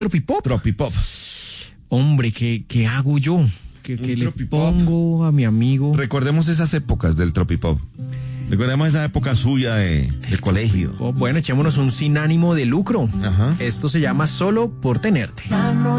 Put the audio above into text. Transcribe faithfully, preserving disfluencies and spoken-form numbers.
Tropipop. Tropipop. Hombre, ¿qué, qué hago yo? ¿Qué, qué le pongo a mi amigo? Recordemos esas épocas del Tropipop. Recordemos esa época suya de, de colegio. Oh, bueno, echémonos un sin ánimo de lucro. Ajá. Esto se llama Solo por tenerte.